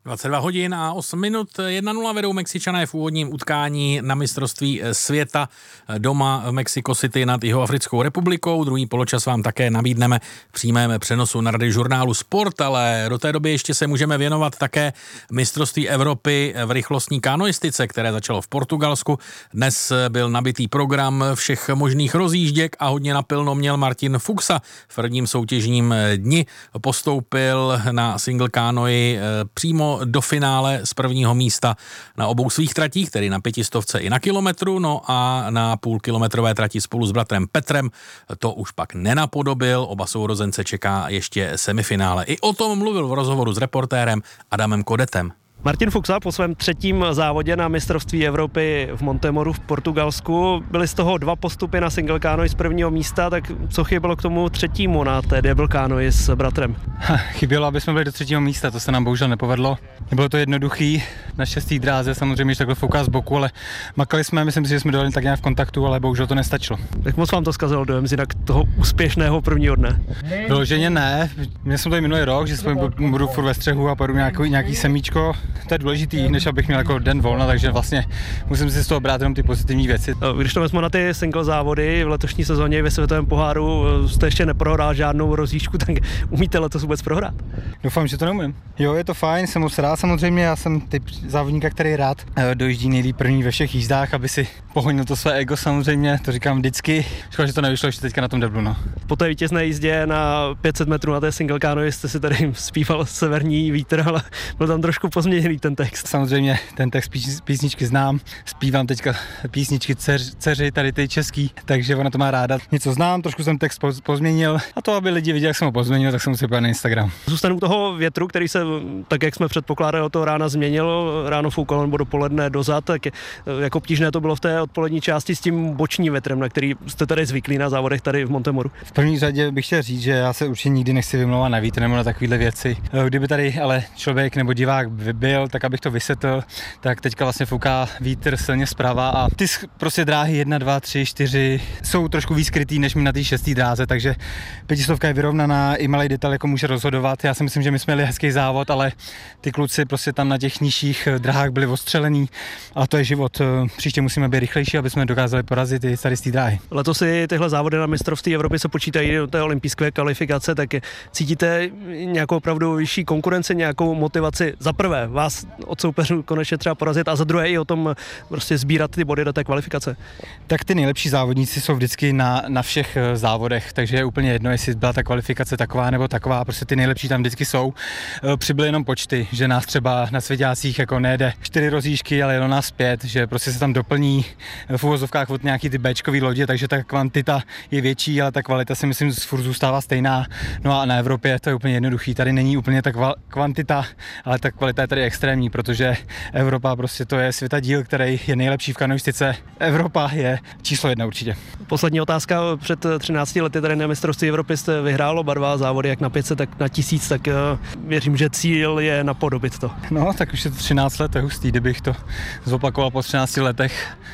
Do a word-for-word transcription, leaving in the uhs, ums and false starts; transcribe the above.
dvacet dva hodin a osm minut, jedna nula vedou Mexičané v úvodním utkání na mistrovství světa doma v Mexico City nad Jihoafrickou republikou. Druhý poločas vám také nabídneme v přímém přenosu na radiožurnálu Sport, ale do té doby ještě se můžeme věnovat také mistrovství Evropy v rychlostní kanoistice, které začalo v Portugalsku. Dnes byl nabitý program všech možných rozjížděk a hodně napilno měl Martin Fuxa. V prvním soutěžním dni postoupil na single kánoi přímo do finále z prvního místa na obou svých tratích, tedy na pětistovce i na kilometru, no a na půlkilometrové trati spolu s bratrem Petrem to už pak nenapodobil, oba sourozence čeká ještě semifinále. I o tom mluvil v rozhovoru s reportérem Adamem Kodetem. Martin Fuxa po svém třetím závodě na mistrovství Evropy v Montemoru v Portugalsku. Byly z toho dva postupy na single kánoi z prvního místa, tak co chybělo k tomu třetímu na té double kánoi s bratrem? Ha, chybělo, aby jsme byli do třetího místa, to se nám bohužel nepovedlo. Nebylo to jednoduchý, na šestý dráze samozřejmě, že takhle fouká z boku, ale makali jsme, myslím si, že jsme dojeli tak nějak v kontaktu, ale bohužel to nestačilo. Jak moc vám to zkazilo dojem z jinak toho úspěšného prvního dne? Vyloženě ne, měl jsem to i minulý rok, že budu furt ve střehu a pojedu nějaký, nějaký semíčko. To je důležitý, než abych měl jako den volna, takže vlastně musím si z toho brát jenom ty pozitivní věci. Když to vezmu na ty single závody v letošní sezóně ve světovém poháru, jste ještě neprohrál žádnou rozjížďku, tak umíte letos vůbec prohrát? Doufám, že to neumím. Jo, je to fajn, jsem moc rád samozřejmě, já jsem typ závodníka, který rád dojíždí nejlíp první ve všech jízdách, aby si pohonil to své ego samozřejmě, to říkám vždycky. Škoda, že to nevyšlo ještě teďka na tom deblu, no. Po té vítězné jízdě na pět set metrů na té single kánoi jste si tady zpíval Severní vítr, ale byl tam trošku pozměněný ten text. Samozřejmě ten text píš, písničky znám, zpívám teďka písničky dceř, dceři, tady ty český, takže ona to má ráda. Něco znám, trošku jsem text poz, pozměnil a to, aby lidi viděli, jak jsem ho pozměnil, tak jsem musel pojít na Instagram. Zůstanu u toho větru, který se, tak jak jsme předpokládali, od toho rána změnil, ráno foukal nebo dopoledne dozad, tak jak obtížné to bylo v té odpolední části s tím bočním větrem, na který jste tady zvyklí na závodech tady v Montemoru. V první řadě bych chtěl říct, že já se určitě nikdy nechci vymlouvat na vítr nebo na takovéhle věci. Kdyby tady ale člověk nebo divák byl, tak abych to vysvětlil, tak teďka vlastně fouká vítr silně zprava a ty prostě dráhy jedna, dva, tři, čtyři jsou trošku víc krytý než mi na té šestý dráze, takže pětistovka je vyrovnaná, i malý detail jako může rozhodovat. Já si myslím, že my jsme měli hezký závod, ale ty kluci prostě tam na těch nižších drahách byli ostřelení a to je život. Příště musíme být rychlejší, aby jsme dokázali porazit ty tady z té dráhy. Letos si tyhle závody na mistrovství Evropy se počítají do té olympijské kvalifikace, tak cítíte nějakou opravdu vyšší konkurenci, nějakou motivaci za prvé vás od soupeřů konečně třeba porazit a za druhé i o tom prostě sbírat ty body do té kvalifikace? Tak ty nejlepší závodníci jsou vždycky na, na všech závodech, takže je úplně jedno, jestli byla ta kvalifikace taková nebo taková, prostě ty nejlepší tam vždycky jsou. Přibyly jenom počty, že nás třeba na svěťácích jako nejde čtyři rozjížďky, ale jelo nás pět, že prostě se tam doplní v uvozovkách od nějaký ty béčkový lodě, takže ta kvantita je větší, ale ta kvalita si myslím furt zůstává stejná. No a na Evropě to je úplně jednoduchý, tady není úplně ta kvantita, ale ta kvalita je tady extrémní, protože Evropa prostě to je světadíl, který je nejlepší v kanoistice. Evropa je číslo jedna určitě. Poslední otázka. Před třinácti lety tady na mistrovství Evropy jste vyhrálo barva závody jak na pět set, tak na tisíc, tak věřím, že cíl je napodobit to. No, tak už je to třináct let, to je hustý, kdybych to zopakoval po třinácti letech.